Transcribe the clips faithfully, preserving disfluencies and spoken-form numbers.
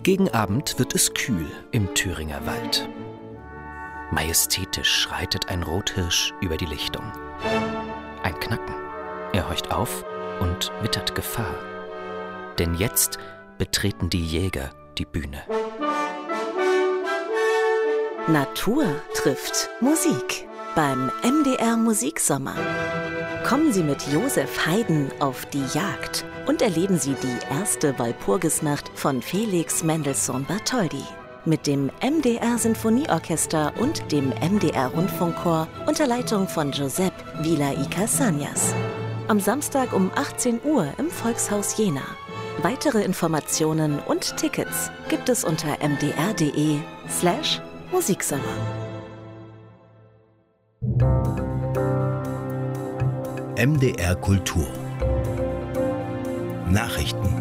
Gegen Abend wird es kühl im Thüringer Wald. Majestätisch schreitet ein Rothirsch über die Lichtung. Ein Knacken. Er horcht auf und wittert Gefahr. Denn jetzt betreten die Jäger die Bühne. Natur trifft Musik beim M D R Musiksommer. Kommen Sie mit Josef Haydn auf die Jagd und erleben Sie die erste Walpurgisnacht von Felix Mendelssohn Bartholdy mit dem M D R Sinfonieorchester und dem M D R Rundfunkchor unter Leitung von Giuseppe Villa y Cassagnas. Am Samstag um achtzehn Uhr im Volkshaus Jena. Weitere Informationen und Tickets gibt es unter mdr.de slash Musiksommer. M D R Kultur Nachrichten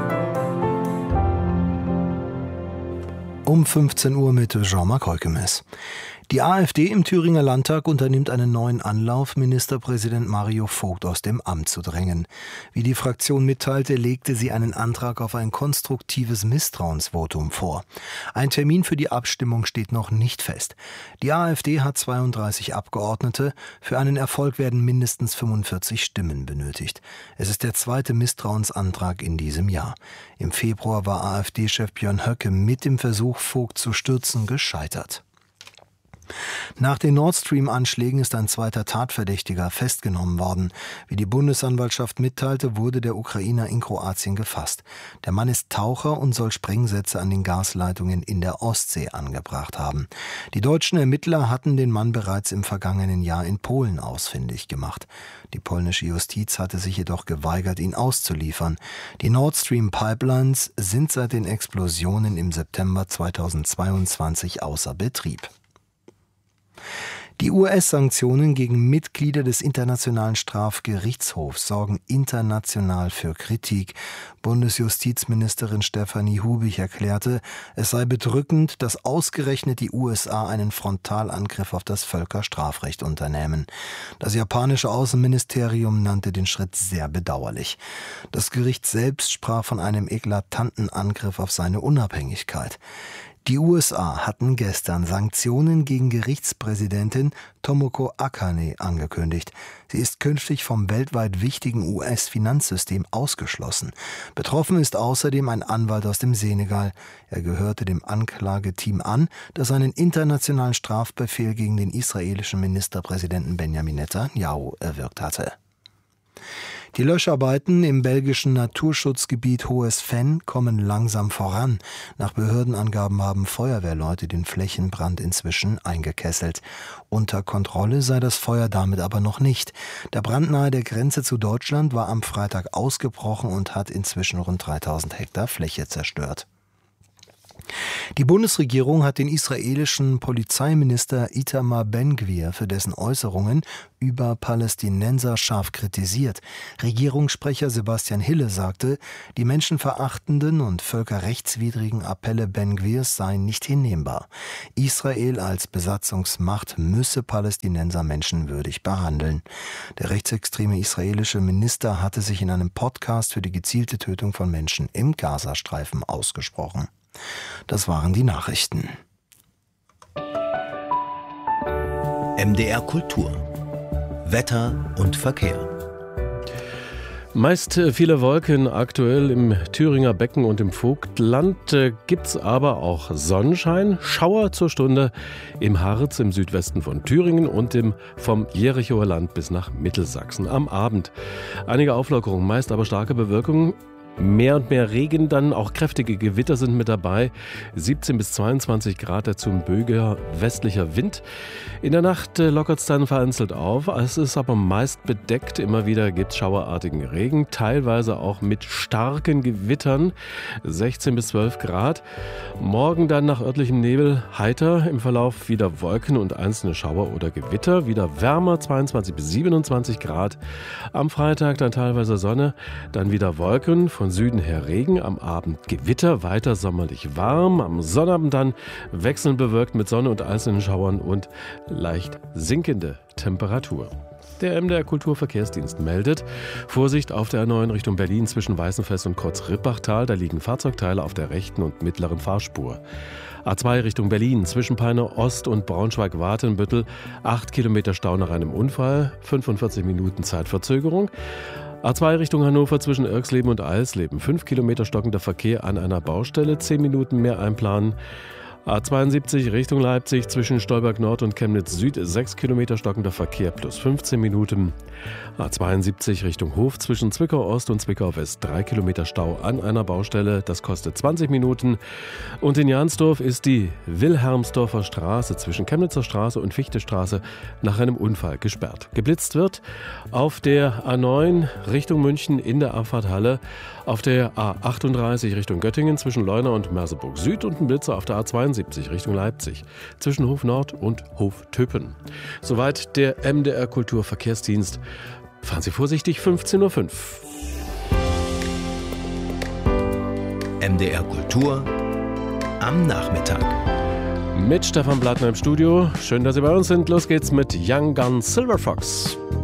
um fünfzehn Uhr mit Jean-Marc Heukemes. Die AfD im Thüringer Landtag unternimmt einen neuen Anlauf, Ministerpräsident Mario Vogt aus dem Amt zu drängen. Wie die Fraktion mitteilte, legte sie einen Antrag auf ein konstruktives Misstrauensvotum vor. Ein Termin für die Abstimmung steht noch nicht fest. Die AfD hat zweiunddreißig Abgeordnete. Für einen Erfolg werden mindestens fünfundvierzig Stimmen benötigt. Es ist der zweite Misstrauensantrag in diesem Jahr. Im Februar war AfD-Chef Björn Höcke mit dem Versuch, Vogt zu stürzen, gescheitert. Nach den Nord Stream-Anschlägen ist ein zweiter Tatverdächtiger festgenommen worden. Wie die Bundesanwaltschaft mitteilte, wurde der Ukrainer in Kroatien gefasst. Der Mann ist Taucher und soll Sprengsätze an den Gasleitungen in der Ostsee angebracht haben. Die deutschen Ermittler hatten den Mann bereits im vergangenen Jahr in Polen ausfindig gemacht. Die polnische Justiz hatte sich jedoch geweigert, ihn auszuliefern. Die Nord Stream-Pipelines sind seit den Explosionen im September zweitausendzweiundzwanzig außer Betrieb. Die U S-Sanktionen gegen Mitglieder des Internationalen Strafgerichtshofs sorgen international für Kritik. Bundesjustizministerin Stefanie Hubich erklärte, es sei bedrückend, dass ausgerechnet die U S A einen Frontalangriff auf das Völkerstrafrecht unternehmen. Das japanische Außenministerium nannte den Schritt sehr bedauerlich. Das Gericht selbst sprach von einem eklatanten Angriff auf seine Unabhängigkeit. Die U S A hatten gestern Sanktionen gegen Gerichtspräsidentin Tomoko Akane angekündigt. Sie ist künftig vom weltweit wichtigen U S-Finanzsystem ausgeschlossen. Betroffen ist außerdem ein Anwalt aus dem Senegal. Er gehörte dem Anklageteam an, das einen internationalen Strafbefehl gegen den israelischen Ministerpräsidenten Benjamin Netanyahu erwirkt hatte. Die Löscharbeiten im belgischen Naturschutzgebiet Hohes Venn kommen langsam voran. Nach Behördenangaben haben Feuerwehrleute den Flächenbrand inzwischen eingekesselt. Unter Kontrolle sei das Feuer damit aber noch nicht. Der Brand nahe der Grenze zu Deutschland war am Freitag ausgebrochen und hat inzwischen rund dreitausend Hektar Fläche zerstört. Die Bundesregierung hat den israelischen Polizeiminister Itamar Ben-Gvir für dessen Äußerungen über Palästinenser scharf kritisiert. Regierungssprecher Sebastian Hille sagte, die menschenverachtenden und völkerrechtswidrigen Appelle Ben-Gvirs seien nicht hinnehmbar. Israel als Besatzungsmacht müsse Palästinenser menschenwürdig behandeln. Der rechtsextreme israelische Minister hatte sich in einem Podcast für die gezielte Tötung von Menschen im Gazastreifen ausgesprochen. Das waren die Nachrichten. M D R Kultur Wetter und Verkehr. Meist viele Wolken aktuell im Thüringer Becken und im Vogtland, gibt's aber auch Sonnenschein, Schauer zur Stunde im Harz im Südwesten von Thüringen und im vom Jerichoer Land bis nach Mittelsachsen am Abend. Einige Auflockerungen, meist aber starke Bewölkung. Mehr und mehr Regen, dann auch kräftige Gewitter sind mit dabei. siebzehn bis zweiundzwanzig Grad, dazu ein böiger westlicher Wind. In der Nacht lockert es dann vereinzelt auf. Es ist aber meist bedeckt. Immer wieder gibt es schauerartigen Regen, teilweise auch mit starken Gewittern. sechzehn bis zwölf Grad. Morgen dann nach örtlichem Nebel heiter. Im Verlauf wieder Wolken und einzelne Schauer oder Gewitter. Wieder wärmer, zweiundzwanzig bis siebenundzwanzig Grad. Am Freitag dann teilweise Sonne, dann wieder Wolken. Von Süden her Regen, am Abend Gewitter, weiter sommerlich warm, am Sonnabend dann wechselnd bewölkt mit Sonne und einzelnen Schauern und leicht sinkende Temperatur. Der M D R Kulturverkehrsdienst meldet Vorsicht auf der A neun Richtung Berlin zwischen Weißenfels und Kreuz-Rippachtal. Da liegen Fahrzeugteile auf der rechten und mittleren Fahrspur. A zwei Richtung Berlin zwischen Peine Ost und Braunschweig-Watenbüttel. acht Kilometer Stau nach einem Unfall, fünfundvierzig Minuten Zeitverzögerung. A zwei Richtung Hannover zwischen Irxleben und Eisleben. fünf Kilometer stockender Verkehr an einer Baustelle, zehn Minuten mehr einplanen. A zweiundsiebzig Richtung Leipzig zwischen Stolberg Nord und Chemnitz Süd, sechs Kilometer stockender Verkehr plus fünfzehn Minuten. A zweiundsiebzig Richtung Hof zwischen Zwickau Ost und Zwickau West, drei Kilometer Stau an einer Baustelle, das kostet zwanzig Minuten. Und in Jansdorf ist die Wilhelmsdorfer Straße zwischen Chemnitzer Straße und Fichtestraße nach einem Unfall gesperrt. Geblitzt wird auf der A neun Richtung München in der Abfahrthalle, auf der A achtunddreißig Richtung Göttingen zwischen Leuna und Merseburg Süd und ein Blitzer auf der A zweiundsiebzig Richtung Leipzig zwischen Hof Nord und Hof Töpen. Soweit der M D R Kulturverkehrsdienst. Fahren Sie vorsichtig, fünfzehn Uhr fünf. M D R Kultur am Nachmittag. Mit Stefan Blattner im Studio. Schön, dass Sie bei uns sind. Los geht's mit Young Gun Silver Fox.